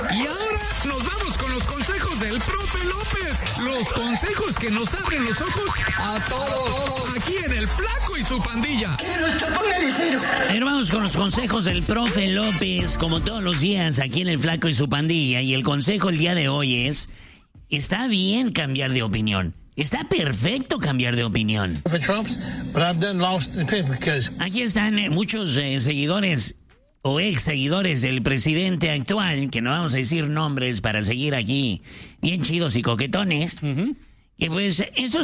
Y ahora nos vamos con los consejos del profe López. Los consejos que nos abren los ojos a todos. Aquí en El Flaco y su pandilla. Vamos con los consejos del profe López, como todos los días, aquí en El Flaco y su pandilla. Y el consejo el día de hoy es: está bien cambiar de opinión. Está perfecto cambiar de opinión. Aquí están muchos seguidores o ex seguidores del presidente actual, que no vamos a decir nombres para seguir aquí bien chidos y coquetones, que pues estos